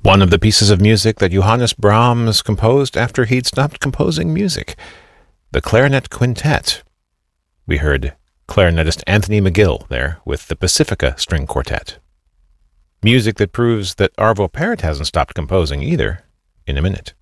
one of the pieces of music that Johannes Brahms composed after he'd stopped composing music, the Clarinet Quintet. We heard clarinetist Anthony McGill there with the Pacifica String Quartet. Music that proves that Arvo Pärt hasn't stopped composing either, in a minute.